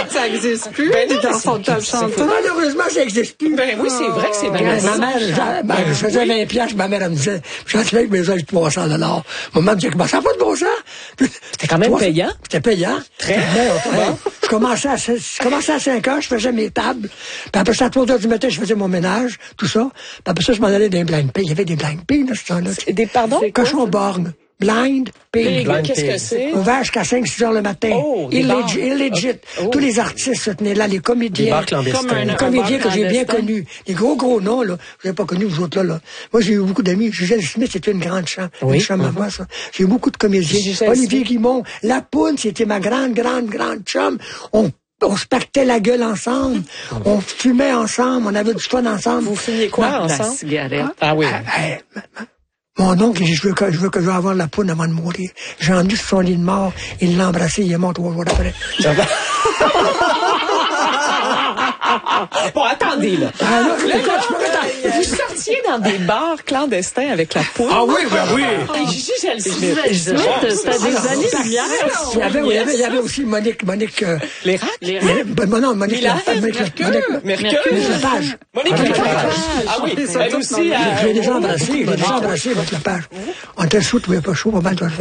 Ça existe plus. Ben, les enfants de table chanteuse. Malheureusement, ça n'existe plus. Ben oui, c'est vrai que c'est bien. Ma mère, je faisais 20 piastres, ma mère, elle me disait, j'entrais avec mes ailes de $300. Maman me disait, ça n'a pas de bon sens. C'était quand même payant. C'était payant. Très. Je commençais à 5 heures, je faisais mes tables. Puis après ça, à 3 heures du matin, je faisais mon ménage, tout ça. Puis après ça, je m'en allais dans les blind pig. Il y avait des blind pig, là, ce temps-là. Pardon? Cochon borgne. Blind pig. Qu'est-ce que c'est? Ouvert jusqu'à 5-6 heures le matin. Oh, illegit. Tous les artistes se tenaient là, les comédiens. Les comédiens que j'ai bien connus. Les gros noms, là. Vous n'avez pas connu, vous autres, là. Moi, j'ai eu beaucoup d'amis. Gisèle Smith, c'était une grande chambre. Une chambre à moi, ça. J'ai eu beaucoup de comédiens. Olivier Guimond. La Poune, c'était ma grande chum. On se pactait la gueule ensemble. On fumait ensemble. On avait du fun ensemble. Vous fumiez quoi ensemble? La cigarette. Ah oui. Mon oncle, je veux que je vais avoir la poune avant de mourir. J'ai emmené sur son lit de mort. Il l'a embrassé, il est mort 3 jours après. Bon, attendez, là. Vous sortiez dans des bars clandestins avec la poule. Ah oui, ben oui. Gisèle Smith. T'as des années-lumière. Il y avait aussi Monique. Lérac? Non, Monique Lepage. Monique Lepage. Ah oui, elle aussi. Je l'ai déjà embrassé, Monique Lepage. On était chaud, tu n'avais pas chaud, pas mal, toi,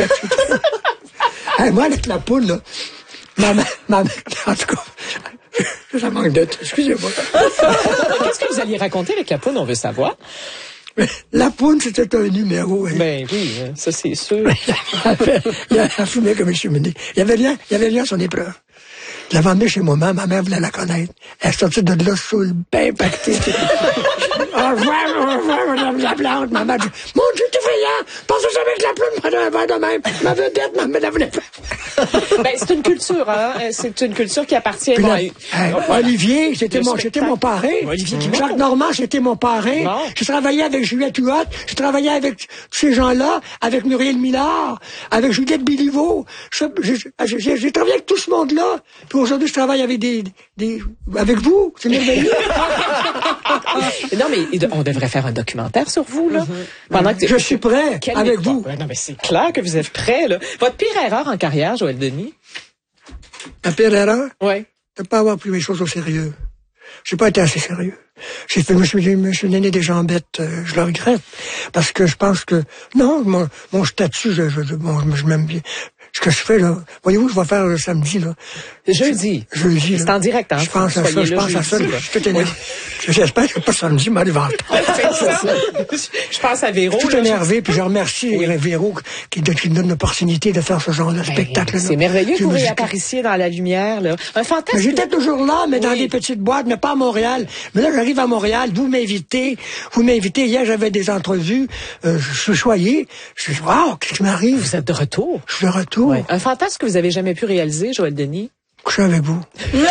moi, avec la poule, là, ma mère, en tout cas, ça manque de temps, excusez-moi. Qu'est-ce que vous alliez raconter avec la poune, on veut savoir? La poune, c'était un numéro. Hein. Ben oui, ça c'est sûr. Il a fumé comme une cheminée. Il y avait rien à son épreuve. Je l'avais emmené chez ma mère voulait la connaître. Elle est sortie de là, saoule, bien pactée. Au revoir, la plante. Ma mère dit, mon Dieu, t'es effrayant! Pensez jamais que la plante prenait un verre de même. Ma vedette, ma mère voulait pas. Ben, c'est une culture, hein. C'est une culture qui appartient à Olivier, c'était mon parrain. Jacques Normand, c'était mon parrain. Bon. J'ai travaillé avec Juliette Huot. J'ai travaillé avec tous ces gens-là, avec Muriel Millard, avec Juliette Béliveau. J'ai travaillé avec tout ce monde-là. Puis aujourd'hui, je travaille avec avec vous. C'est merveilleux. Non, mais on devrait faire un documentaire sur vous, là. Pendant que je suis prêt avec vous. Non, mais c'est clair que vous êtes prêt, là. Votre pire erreur en carrière, Joël Denis? Ma pire erreur? Oui. De ne pas avoir pris mes choses au sérieux. J'ai pas été assez sérieux. Je me suis donné des jambettes, je le regrette. Parce que je pense que, non, mon statut, je m'aime bien. Ce que je fais, là, voyez-vous, je vais faire le samedi, là. Jeudi. C'est en direct, hein. Je pense à ça, je suis tout énervé. J'espère que pas samedi, m'arrive en Je pense à Véro. Je suis tout énervé, puis je remercie Véro qui donne l'opportunité de faire ce genre de spectacle-là. C'est merveilleux que vous réapparissiez dans la lumière, là. Un fantasme. Mais j'étais toujours là, mais dans des petites boîtes, mais pas à Montréal. Mais là, j'arrive à Montréal, vous m'invitez. Hier, j'avais des entrevues, je suis choyé. Je dis, wow, qu'est-ce qui m'arrive? Vous êtes de retour. Je suis de retour. Ouais. Un fantasme que vous avez jamais pu réaliser, Joël Denis? Coucher avec vous.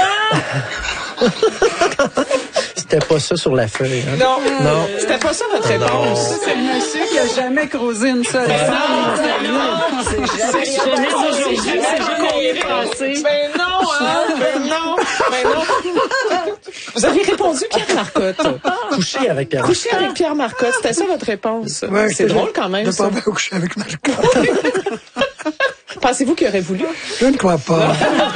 C'était pas ça sur la feuille. Hein? Non. C'était pas ça votre réponse. C'est le monsieur qui a jamais croisé une seule femme. Ben non. Vous aviez répondu Pierre Marcotte. Coucher avec Pierre Marcotte. Coucher avec Pierre Marcotte, c'était ça votre réponse. Ouais, c'est drôle quand même. Je ne ça. pas coucher avec Marcotte. Pensez-vous qu'il aurait voulu? Je ne crois pas.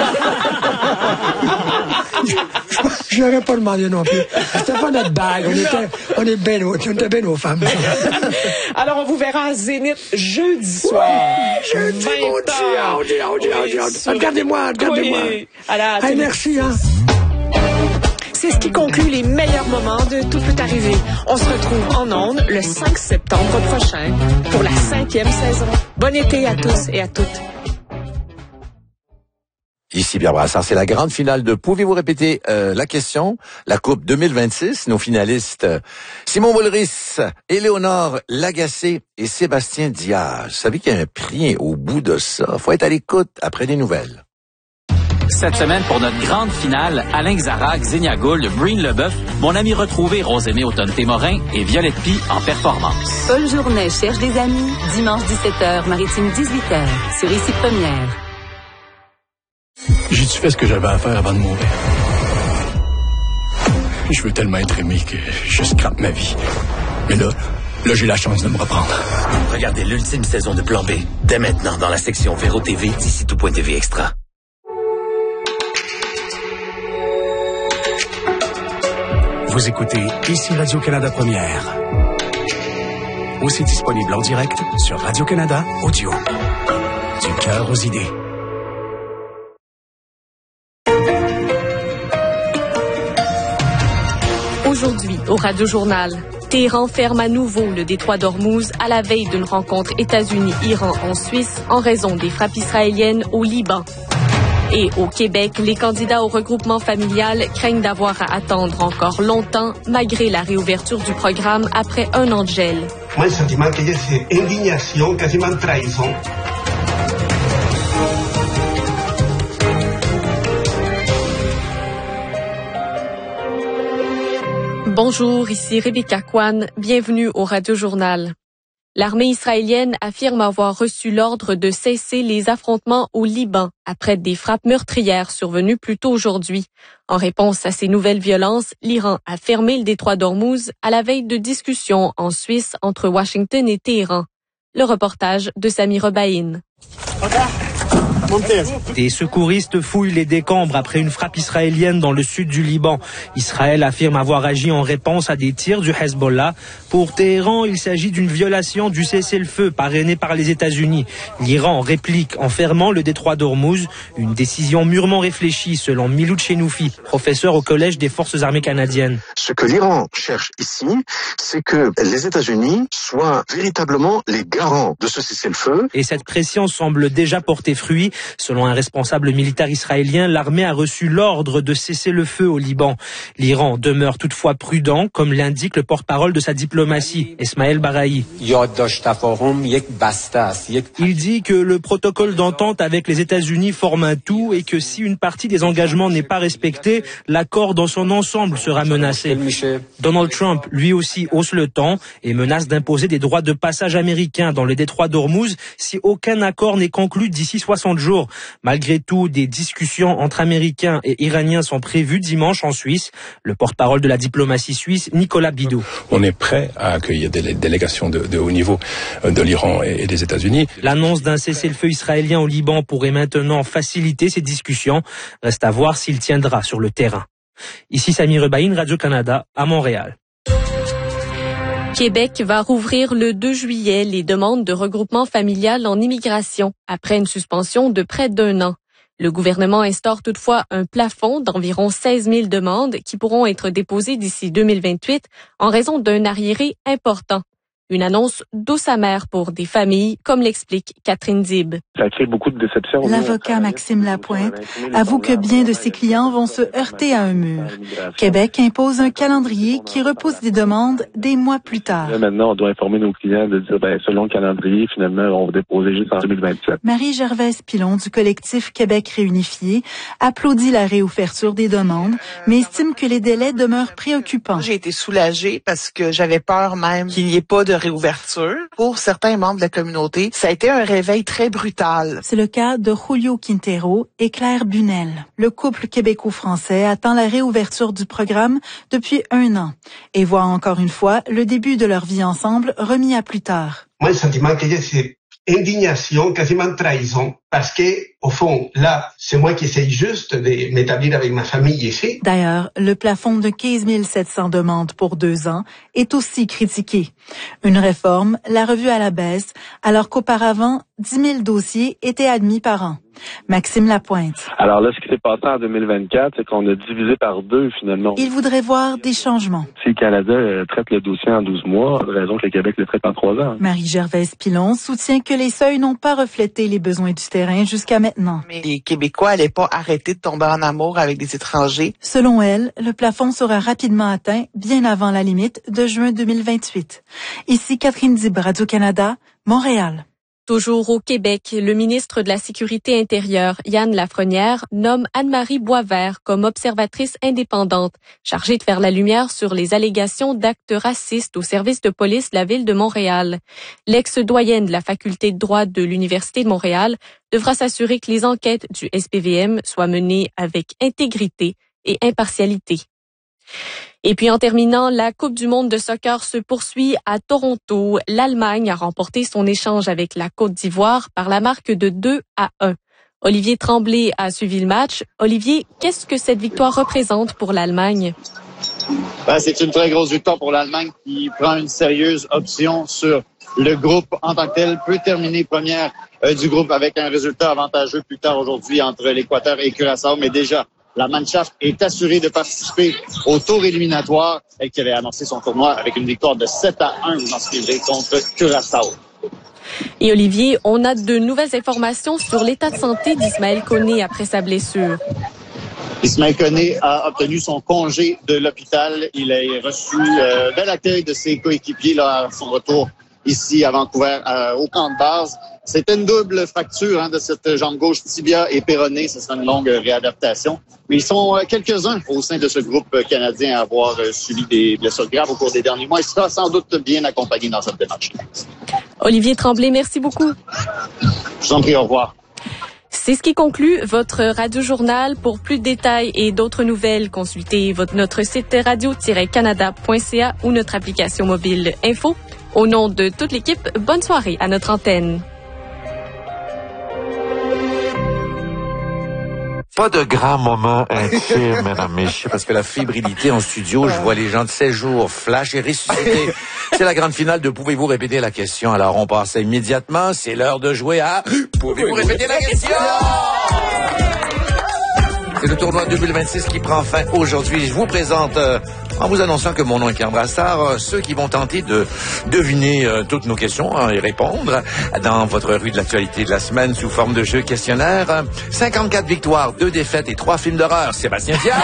Je n'aurais pas demandé non plus. C'était pas notre bague. On était bien nos femmes. Alors, on vous verra à Zénith jeudi soir. Oui, jeudi, mon Dieu. Regardez-moi. Oui. Hey, merci, hein. C'est ce qui conclut les meilleurs moments de Tout peut arriver. On se retrouve en ondes le 5 septembre prochain pour la 5e saison. Bon été à tous et à toutes. Ici Pierre Brassard, c'est la grande finale de Pouvez-vous répéter la question? La Coupe 2026, nos finalistes Simon Boulris, Éléonore Lagacé et Sébastien Diaz. Vous savez qu'il y a un prix au bout de ça. Faut être à l'écoute après les nouvelles. Cette semaine, pour notre grande finale, Alain Xarac, Zénia Gould, Breen Leboeuf, mon ami retrouvé Rosemée Automne-Témorin et Violette Pie en performance. Paul Journet cherche des amis. Dimanche 17h, Maritime 18h, sur Ici Première. J'ai-tu fait ce que j'avais à faire avant de mourir? Je veux tellement être aimé que je scrape ma vie. Mais là, j'ai la chance de me reprendre. Regardez l'ultime saison de Plan B, dès maintenant dans la section Véro TV d'ici tout.tv Extra. Vous écoutez ici Radio-Canada Première. Aussi disponible en direct sur Radio-Canada Audio. Du cœur aux idées. Aujourd'hui, au Radio-Journal, Téhéran ferme à nouveau le détroit d'Ormuz à la veille d'une rencontre États-Unis-Iran en Suisse en raison des frappes israéliennes au Liban. Et au Québec, les candidats au regroupement familial craignent d'avoir à attendre encore longtemps malgré la réouverture du programme après un an de gel. Moi, le sentiment qu'il y a, c'est indignation, quasiment trahison. Bonjour, ici Rebecca Kwan. Bienvenue au Radio-Journal. L'armée israélienne affirme avoir reçu l'ordre de cesser les affrontements au Liban après des frappes meurtrières survenues plus tôt aujourd'hui. En réponse à ces nouvelles violences, l'Iran a fermé le détroit d'Ormuz à la veille de discussions en Suisse entre Washington et Téhéran. Le reportage de Sami Rebaïn. Des secouristes fouillent les décombres après une frappe israélienne dans le sud du Liban. Israël affirme avoir agi en réponse à des tirs du Hezbollah. Pour Téhéran, il s'agit d'une violation du cessez-le-feu parrainé par les États-Unis. L'Iran réplique en fermant le détroit d'Ormuz, une décision mûrement réfléchie selon Miloud Chenoufi, professeur au Collège des Forces armées canadiennes. Ce que l'Iran cherche ici, c'est que les États-Unis soient véritablement les garants de ce cessez-le-feu. Et cette pression semble déjà porter fruit. Selon un responsable militaire israélien, l'armée a reçu l'ordre de cesser le feu au Liban. L'Iran demeure toutefois prudent, comme l'indique le porte-parole de sa diplomatie, Esmaël Barahi. Il dit que le protocole d'entente avec les États-Unis forme un tout et que si une partie des engagements n'est pas respectée, l'accord dans son ensemble sera menacé. Donald Trump, lui aussi, hausse le ton et menace d'imposer des droits de passage américains dans le détroit d'Ormuz si aucun accord n'est conclu d'ici 60 jours. Malgré tout, des discussions entre Américains et Iraniens sont prévues dimanche en Suisse. Le porte-parole de la diplomatie suisse, Nicolas Bidot. On est prêt à accueillir des délégations de haut niveau de l'Iran et des États-Unis. L'annonce d'un cessez-le-feu israélien au Liban pourrait maintenant faciliter ces discussions. Reste à voir s'il tiendra sur le terrain. Ici Sami Rebaïn, Radio-Canada, à Montréal. Québec va rouvrir le 2 juillet les demandes de regroupement familial en immigration après une suspension de près d'un an. Le gouvernement instaure toutefois un plafond d'environ 16 000 demandes qui pourront être déposées d'ici 2028 en raison d'un arriéré important. Une annonce douce amère pour des familles, comme l'explique Catherine Dib. Ça crée beaucoup de déception. L'avocat Maxime Lapointe avoue que bien de ses clients vont se heurter à un mur. Québec impose un calendrier qui repousse des demandes des mois plus tard. Là, maintenant, on doit informer nos clients de dire, selon le calendrier, finalement, on va déposer juste en 2027. Marie-Gervaise Pilon du collectif Québec réunifié applaudit la réouverture des demandes, mais estime que les délais demeurent préoccupants. J'ai été soulagée parce que j'avais peur même qu'il n'y ait pas de réouverture. Pour certains membres de la communauté, ça a été un réveil très brutal. C'est le cas de Julio Quintero et Claire Bunel. Le couple québéco-français attend la réouverture du programme depuis 1 an et voit encore une fois le début de leur vie ensemble remis à plus tard. Moi, le sentiment qu'il y a, c'est indignation, quasiment trahison, parce que, au fond, là, c'est moi qui essaye juste de m'établir avec ma famille ici. D'ailleurs, le plafond de 15 700 demandes pour 2 ans est aussi critiqué. Une réforme l'a revue à la baisse, alors qu'auparavant, 10 000 dossiers étaient admis par an. Maxime Lapointe. Alors là, ce qui s'est passé en 2024, c'est qu'on a divisé par 2, finalement. Il voudrait voir des changements. Si le Canada traite le dossier en 12 mois, pas de raison que le Québec le traite en 3 ans. Marie-Gervaise Pilon soutient que les seuils n'ont pas reflété les besoins du terrain jusqu'à maintenant. Mais les Québécois n'allaient pas arrêter de tomber en amour avec des étrangers. Selon elle, le plafond sera rapidement atteint bien avant la limite de juin 2028. Ici Catherine Dib, Radio-Canada, Montréal. Toujours au Québec, le ministre de la Sécurité intérieure, Yann Lafrenière, nomme Anne-Marie Boisvert comme observatrice indépendante, chargée de faire la lumière sur les allégations d'actes racistes au service de police de la Ville de Montréal. L'ex-doyenne de la faculté de droit de l'Université de Montréal devra s'assurer que les enquêtes du SPVM soient menées avec intégrité et impartialité. Et puis en terminant, la Coupe du monde de soccer se poursuit à Toronto. L'Allemagne a remporté son échange avec la Côte d'Ivoire par la marque de 2-1. Olivier Tremblay a suivi le match. Olivier, qu'est-ce que cette victoire représente pour l'Allemagne? C'est une très grosse victoire pour l'Allemagne qui prend une sérieuse option sur le groupe en tant que tel, peut terminer première du groupe avec un résultat avantageux plus tard aujourd'hui entre l'Équateur et Curaçao. Mais déjà, la Mannschaft est assurée de participer au tour éliminatoire et qui avait annoncé son tournoi avec une victoire de 7-1 dans ce qu'il est contre Curaçao. Et Olivier, on a de nouvelles informations sur l'état de santé d'Ismaël Koné après sa blessure. Ismaël Koné a obtenu son congé de l'hôpital. Il a reçu bel accueil de ses coéquipiers là, à son retour ici à Vancouver au camp de base. C'était une double fracture de cette jambe gauche, tibia et péroné. Ce sera une longue réadaptation. Mais ils sont quelques-uns au sein de ce groupe canadien à avoir subi des blessures graves au cours des derniers mois. Il sera sans doute bien accompagné dans cette démarche. Olivier Tremblay, merci beaucoup. Je vous en prie, au revoir. C'est ce qui conclut votre radio-journal. Pour plus de détails et d'autres nouvelles, consultez notre site radio-canada.ca ou notre application mobile Info. Au nom de toute l'équipe, bonne soirée à notre antenne. Pas de grands moments intimes, mesdames, messieurs, parce que la fébrilité en studio, je vois les gens de 16 jours flash et ressusciter. C'est la grande finale de Pouvez-vous répéter la question? Alors, on passe immédiatement. C'est l'heure de jouer à Pouvez-vous répéter la question? C'est le tournoi 2026 qui prend fin aujourd'hui. Je vous présente, en vous annonçant que mon nom est Pierre Brassard, ceux qui vont tenter de deviner toutes nos questions et répondre dans votre rue de l'actualité de la semaine sous forme de jeu questionnaire. 54 victoires, 2 défaites et 3 films d'horreur. Sébastien Diaz!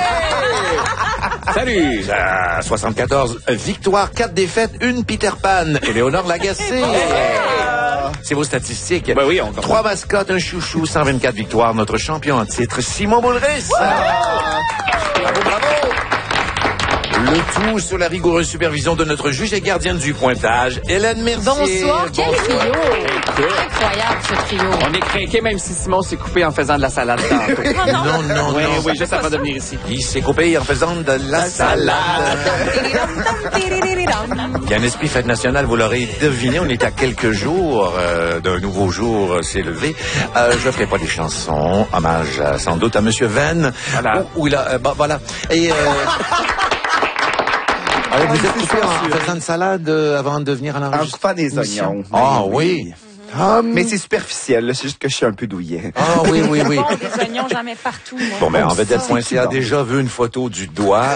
Salut! 74 victoires, 4 défaites, 1 Peter Pan. Éléonore Lagacé. C'est vos statistiques. Ben oui, 3 mascottes, un chouchou, 124 victoires. Notre champion en titre, Simon Boulris. Bravo, bravo. Le tout sous la rigoureuse supervision de notre juge et gardienne du pointage, Hélène Mercier. Bonsoir, quel trio! Incroyable, ce trio. On est craqué même si Simon s'est coupé en faisant de la salade tantôt. Non. Oui, juste avant de venir ici. Il s'est coupé en faisant de la salade. Il y a un esprit fête nationale, vous l'aurez deviné, on est à quelques jours d'un nouveau jour s'est levé. Je ferai pas des chansons, hommage sans doute à Monsieur Venn. Voilà. Où il a, voilà. Et alors, vous êtes coupé en faisant une salade avant de venir à l'enregistrement? En coupant des oignons. Ah oui. Mais c'est superficiel, là. C'est juste que je suis un peu douillet. Ah oui. Bon, des oignons, j'en mets partout. Moi. Bon, en vedette.ca a déjà vu une photo du doigt.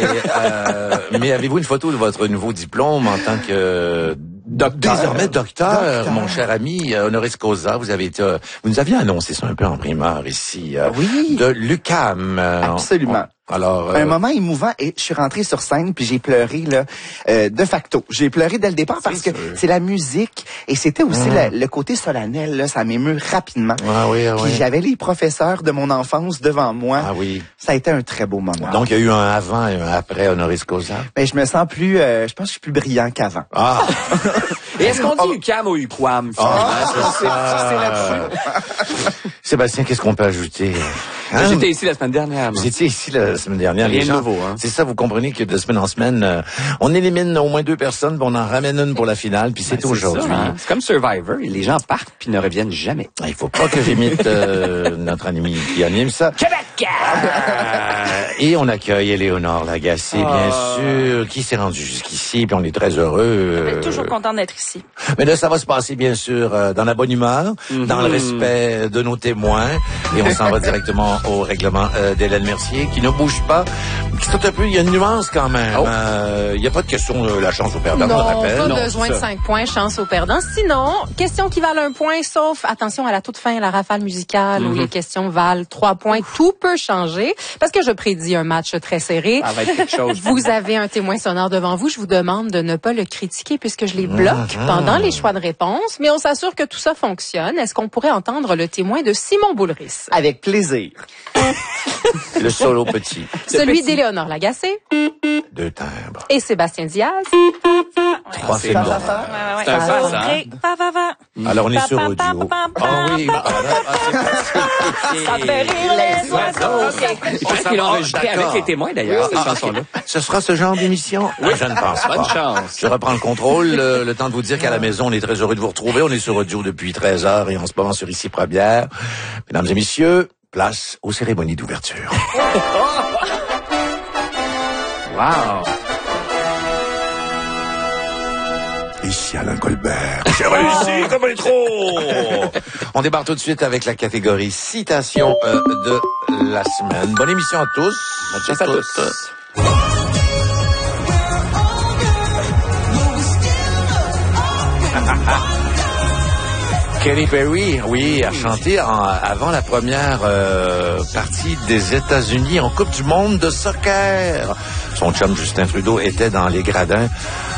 Mais avez-vous une photo de votre nouveau diplôme en tant que désormais docteur, mon cher ami honoris causa? Vous nous aviez annoncé ça un peu en primeur ici. Oui. De l'UQAM. Absolument. Alors, un moment émouvant et je suis rentré sur scène puis j'ai pleuré là de facto. J'ai pleuré dès le départ parce que c'est la musique et c'était aussi le côté solennel là, ça m'émeut rapidement. Puis j'avais les professeurs de mon enfance devant moi. Ah oui. Ça a été un très beau moment. Donc il y a eu un avant et un après honoris causa. Ben je me sens plus je pense que je suis plus brillant qu'avant. Ah. Et est-ce qu'on dit UQAM ou UQAM? C'est là-dessus. Sébastien, qu'est-ce qu'on peut ajouter? J'étais ici la semaine dernière. Vous étiez ici la semaine dernière. Rien de nouveau, hein. C'est ça, vous comprenez que de semaine en semaine, on élimine au moins 2 personnes, puis on en ramène une pour la finale, puis c'est aujourd'hui. Hein. C'est comme Survivor, les gens partent puis ne reviennent jamais. Il faut pas que j'imite notre ami qui anime ça. Québec! Et on accueille Éléonore Lagacé, bien sûr, qui s'est rendue jusqu'ici, puis on est très heureux. Toujours content d'être ici. Mais là, ça va se passer, bien sûr, dans la bonne humeur, dans le respect de nos témoins, et on s'en va directement au règlement d'Hélène Mercier, qui ne bouge pas. C'est un peu, il y a une nuance quand même. Il n'y a pas de question de la chance au perdant, non, je rappelle. Pas besoin de 5 points, chance au perdant. Sinon, questions qui valent 1 point, sauf, attention, à la toute fin, la rafale musicale, où les questions valent 3 points. Tout peut changer, parce que je prédis un match très serré. Ça va être quelque chose. Vous avez un témoin sonore devant vous. Je vous demande de ne pas le critiquer, puisque je les bloque pendant les choix de réponse. Mais on s'assure que tout ça fonctionne. Est-ce qu'on pourrait entendre le témoin de Simon Boulris? Avec plaisir. Le solo petit. Celui d'Éléonore Lagacé. 2 timbres. Et Sébastien Diaz. 3 films d'horreur. C'est un face, hein? Alors, on est sur audio. Ah oui. Ça fait rire les oiseaux. Il paraît qu'il a enregistré avec les témoins, d'ailleurs, cette chanson-là. Ce sera ce genre d'émission? Oui. Je ne pense pas. Bonne chance. Je reprends le contrôle. Le temps de vous dire qu'à la maison, on est très heureux de vous retrouver. On est sur audio depuis 13h et en ce moment sur Ici Première. Mesdames et messieurs, place aux cérémonies d'ouverture. Wow! Ici Alain Colbert. J'ai réussi comme trop. On débarque tout de suite avec la catégorie citation de la semaine. Bonne émission à tous. Bonne à tous. Katy Perry, oui, a chanté avant la première partie des États-Unis en Coupe du monde de soccer. Son chum Justin Trudeau était dans les gradins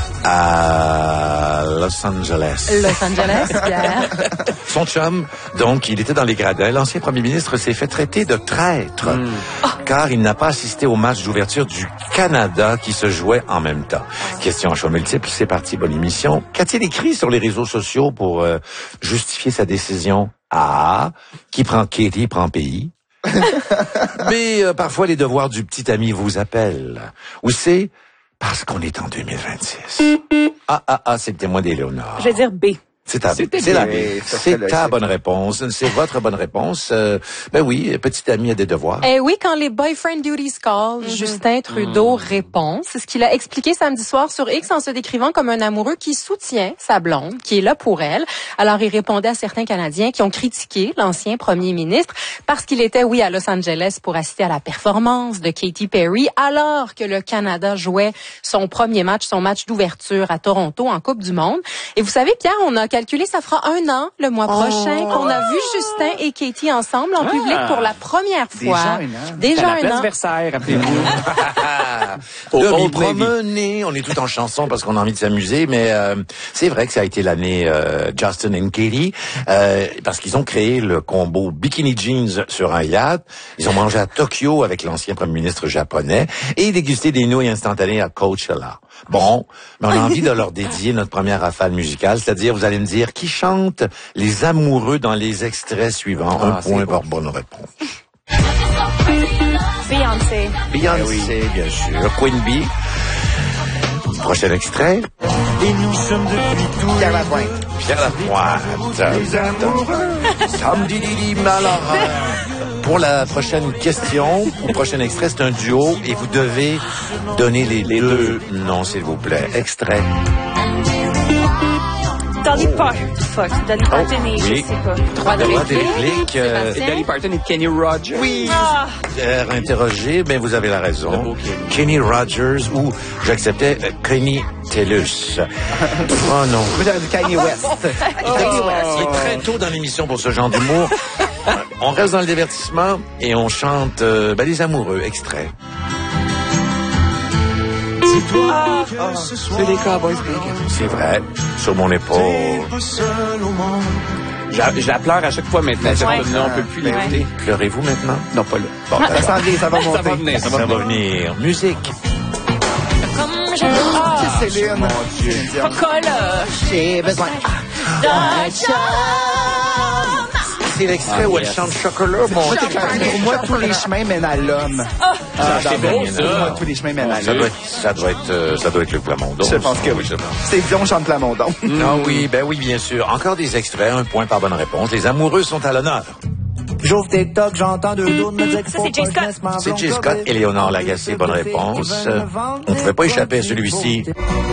à Los Angeles. Los Angeles, Pierre. Son chum, donc, il était dans les gradins. L'ancien premier ministre s'est fait traiter de traître, car il n'a pas assisté au match d'ouverture du Canada qui se jouait en même temps. Question à choix multiple, c'est parti, bonne émission. Qu'a-t-il écrit sur les réseaux sociaux pour justifier sa décision? A. Qui prend Katy prend pays. B. Parfois les devoirs du petit ami vous appellent. Ou C. Parce qu'on est en 2026. C'est le témoin d'Éléonore. Je vais dire B. C'est ta bonne réponse. C'est votre bonne réponse. Ben oui, petite amie a des devoirs. Eh oui, quand les boyfriend duties call, Justin Trudeau répond. C'est ce qu'il a expliqué samedi soir sur X en se décrivant comme un amoureux qui soutient sa blonde, qui est là pour elle. Alors, il répondait à certains Canadiens qui ont critiqué l'ancien premier ministre parce qu'il était, oui, à Los Angeles pour assister à la performance de Katy Perry, alors que le Canada jouait son premier match, son match d'ouverture à Toronto en Coupe du monde. Et vous savez, Pierre, on a calculé, ça fera 1 an le mois prochain qu'on a vu Justin et Katy ensemble en public pour la première fois. Déjà un an. Versailles, rappelez-vous. Promener, on est tout en chanson parce qu'on a envie de s'amuser, mais c'est vrai que ça a été l'année Justin et Katy, parce qu'ils ont créé le combo bikini jeans sur un yacht. Ils ont mangé à Tokyo avec l'ancien premier ministre japonais et dégusté des nouilles instantanées à Coachella. Bon, mais on a envie de leur dédier notre première rafale musicale, c'est-à-dire, vous allez me dire, qui chante les amoureux dans les extraits suivants? Un point par bonne réponse. Beyoncé. Beyoncé, bien sûr. Queen Bee. Prochain extrait. Et nous sommes depuis tout. Pierre Lapointe. Pierre Lapointe. Les amoureux. Samedi, alors, pour la prochaine question, ou prochain extrait, c'est un duo et vous devez donner les deux noms, s'il vous plaît. Extrait. Dolly Parton et je sais pas. Droit de réplique. Dolly Parton et Kenny Rogers. Oui. Interrogé, mais vous avez la raison. Kenny Rogers ou j'acceptais Kenny Tellus. Oh non. Vous avez du Kanye West. Il est très tôt dans l'émission pour ce genre d'humour. On reste dans le divertissement et on chante les amoureux, extrait. C'est les Cowboys Bacon. C'est vrai, sur mon épaule. Je la pleure à chaque fois maintenant. On ne peut plus l'écouter. Pleurez-vous maintenant? Non, pas là. Bon, ça va monter. Ça va venir. Musique. C'est Céline. Mon Dieu. Coca-Cola. J'ai besoin. C'est l'extrait où elle chante Chocolat. Pour moi, tous les chemins mènent à l'homme. C'est beau, ça. Pour moi, tous les chemins mènent à l'homme. Ça doit être le Plamondon. Je pense que oui. C'est Dion chante Plamondon. Ah oui, bien sûr. Encore des extraits, un point par bonne réponse. Les amoureux sont à l'honneur. J'ouvre TikTok, j'entends deux d'autres me dire que c'est Jay Scott. C'est Jay Scott et Léonore Lagacé, bonne réponse. On ne pouvait pas échapper à celui-ci.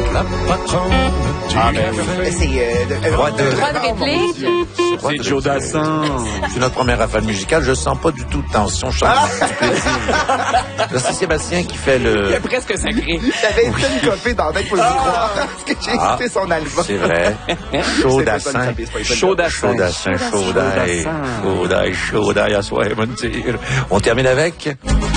C'est droit de réplique. C'est Joe Dassin. C'est notre première rafale musicale. Je sens pas du tout de tension. Je sens du plaisir. Là, c'est Sébastien qui fait le... Il a presque sacré. T'avais une copie dans la tête pour le croire. Parce que j'ai écouté son album. C'est vrai. Chaud Dassin. Chaud Dassin. Chaud d'ail à soi et mentir. On termine avec...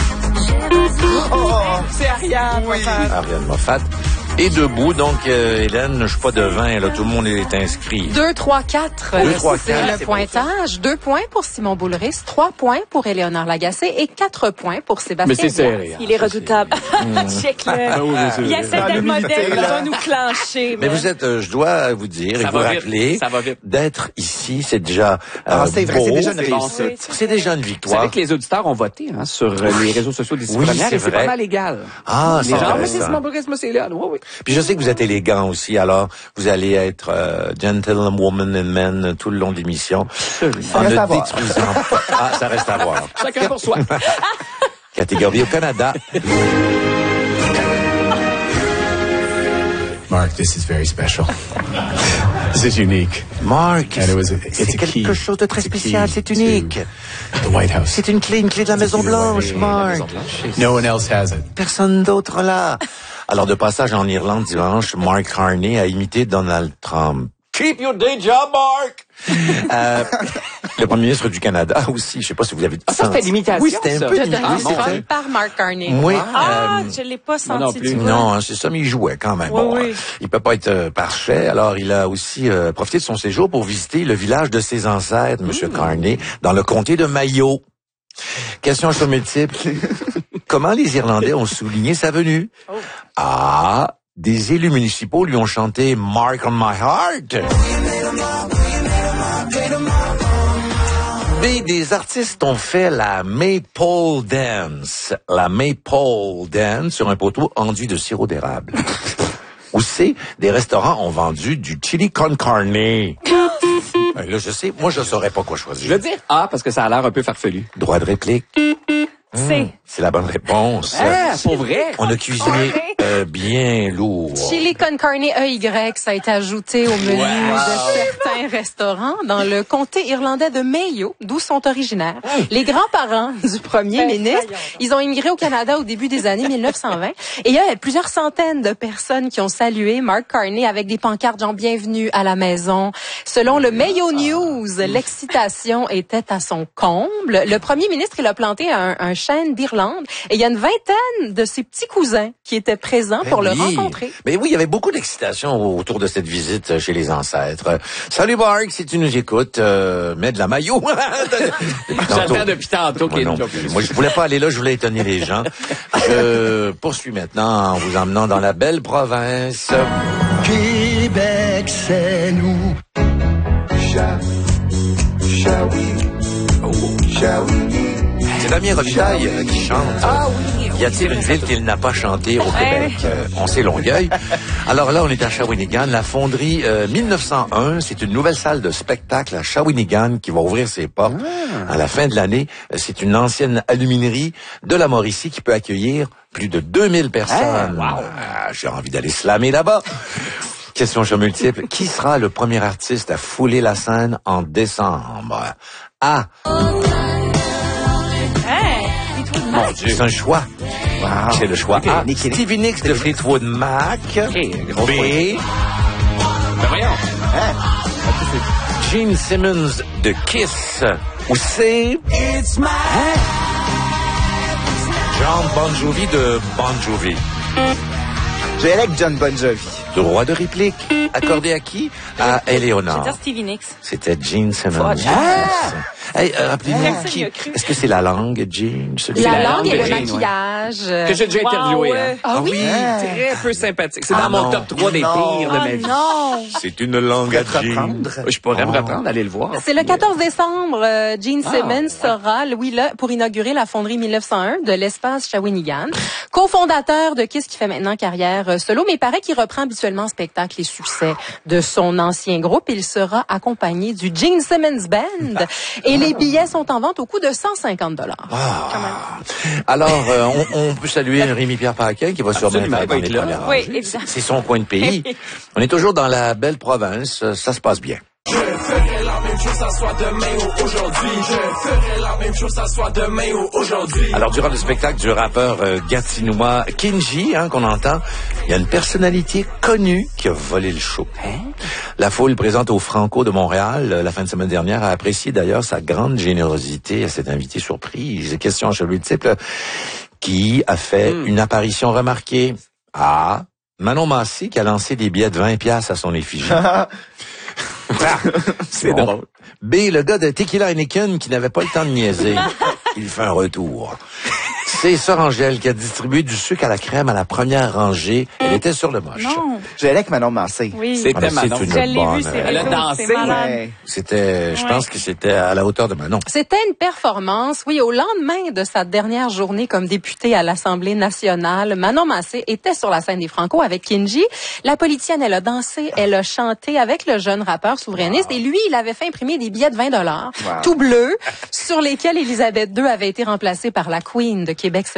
C'est Ariane Moffat. Ariane Moffat. Et debout, donc, Hélène, je suis pas devin, là, tout le monde est inscrit. 2, 3, 4. 2, 3, 4. C'est le pointage. 2 points pour Simon Boulris, 3 points pour Éléonore Lagacé et 4 points pour Sébastien. Mais c'est serré. Il est redoutable. Check-le. Il y a certains modèles qui vont nous clencher. Mais vous êtes, je dois vous dire et vous rappeler d'être ici, c'est déjà c'est vrai, c'est déjà une réussite. C'est déjà une victoire. Vous savez que les auditeurs ont voté sur les réseaux sociaux des premières et c'est pas mal égal. Ah, c'est vrai. Mais c'est Simon Boulris, moi c'est là. Oui. Puis je sais que vous êtes élégant aussi, alors vous allez être gentlewoman and men tout le long de l'émission. En ne détruisant pas. Ah, ça reste à voir. Chacun pour soi. Catégorie au Canada. Mark, this is very special. This is unique. Mark, c'est quelque chose de très spécial, c'est unique. The White House. C'est une clé de la Maison-Blanche, Mark. No one else has it. Personne d'autre là. Alors, de passage en Irlande dimanche, Mark Carney a imité Donald Trump. Keep your day job, Mark! Le premier ministre du Canada aussi, je sais pas si vous avez ça c'était l'imitation. Oui, c'était un peu l'imitation. Par Mark Carney. Oui. Je l'ai pas senti. Non plus. Non, c'est ça, mais il jouait quand même. Oui, bon, oui. Il peut pas être parfait, alors il a aussi profité de son séjour pour visiter le village de ses ancêtres, Monsieur Carney, dans le comté de Mayo. Question sur multiple. Comment les Irlandais ont souligné sa venue? A. Des élus municipaux lui ont chanté Mark on my heart. B. Des artistes ont fait la Maypole Dance. La Maypole Dance sur un poteau enduit de sirop d'érable. Ou C. Des restaurants ont vendu du chili con carne. Là, je sais, moi, je saurais pas quoi choisir. Je veux dire A, parce que ça a l'air un peu farfelu. Droit de réplique. C'est la bonne réponse. Pour vrai? On a cuisiné bien lourd. Chili con carne EY, ça a été ajouté au menu de certains restaurants dans le comté irlandais de Mayo, d'où sont originaires. Les grands-parents du premier ministre, ils ont immigré au Canada au début des années 1920. Et il y a plusieurs centaines de personnes qui ont salué Mark Carney avec des pancartes genre bienvenue à la maison. Selon le Mayo News, l'excitation était à son comble. Le premier ministre, il a planté un chêne d'Irlande et il y a une vingtaine de ses petits cousins qui étaient présents pour le rencontrer. Mais oui, il y avait beaucoup d'excitation autour de cette visite chez les ancêtres. Salut Mark, si tu nous écoutes, mets de la maillot. J'attends depuis tantôt qu'il Moi, je voulais pas aller là, je voulais étonner les gens. Je poursuis maintenant en vous emmenant dans la belle province. Québec, c'est nous. C'est Damien Robitaille qui chante. Y a-t-il une ville qu'il n'a pas chanté au Québec? On sait Longueuil. Alors là, on est à Shawinigan. La fonderie 1901, c'est une nouvelle salle de spectacle à Shawinigan qui va ouvrir ses portes à la fin de l'année. C'est une ancienne aluminerie de la Mauricie qui peut accueillir plus de 2000 personnes. J'ai envie d'aller slammer là-bas. Question sur multiple. Qui sera le premier artiste à fouler la scène en décembre? A. Mon Dieu. C'est un choix. Wow. C'est le choix A. Stevie Nicks de Fleetwood Mac. B. Ben voyons. Gene Simmons de Kiss. Ou C. John Bon Jovi de Bon Jovi. Je vais avec John Bon Jovi. Droit de réplique. Accordé à qui? À Eleonore. Je vais dire Stevie Nicks. C'était Gene Simmons. Hey, rappelez-vous, est-ce que c'est la langue, Gene? La langue et le maquillage. Que j'ai déjà interviewé. Hein. Ah oui? Très peu sympathique. C'est dans mon top 3 des pires de ma vie. Non. C'est une langue à Gene. Je pourrais me reprendre, aller le voir. C'est le 14 décembre. Gene Simmons sera, Louis, là, pour inaugurer la fonderie 1901 de l'espace Shawinigan. Cofondateur de Kiss qui fait maintenant carrière solo, mais il paraît qu'il reprend habituellement en spectacle les succès de son ancien groupe. Il sera accompagné du Gene Simmons Band. Et les billets sont en vente au coût de 150 $. Alors, on peut saluer Rémi-Pierre Paquin qui va sûrement être dans les premières Oui, rangées. exact. C'est son coin de pays. On est toujours dans la belle province. Ça se passe bien. Je ferai la même chose, ça soit demain ou aujourd'hui. Je ferai la même chose, ça soit demain ou aujourd'hui. Alors, durant le spectacle du rappeur gatinois Kinji, qu'on entend, il y a une personnalité connue qui a volé le show. La foule présente au Franco de Montréal la fin de semaine dernière a apprécié d'ailleurs sa grande générosité à cet invité surprise. Question sur multiple. Qui a fait une apparition remarquée? A. Manon Massé qui a lancé des billets de 20$ à son effigie. C'est drôle. B, le gars de Tequila Heineken qui n'avait pas le temps de niaiser. Il fait un retour. C'est Sœur Angèle qui a distribué du sucre à la crème à la première rangée. Elle était sur le moche. Non. Je vais avec Manon Massé. Oui. C'était Manon. Je l'ai vu, c'est Elle a dansé. C'était, je pense que c'était à la hauteur de Manon. C'était une performance, oui, au lendemain de sa dernière journée comme députée à l'Assemblée nationale. Manon Massé était sur la scène des Franco avec Kinji. La politicienne, elle a dansé, elle a chanté avec le jeune rappeur souverainiste et lui, il avait fait imprimer des billets de 20$, tout bleus, sur lesquels Élisabeth II avait été remplacée par la Queen de Québec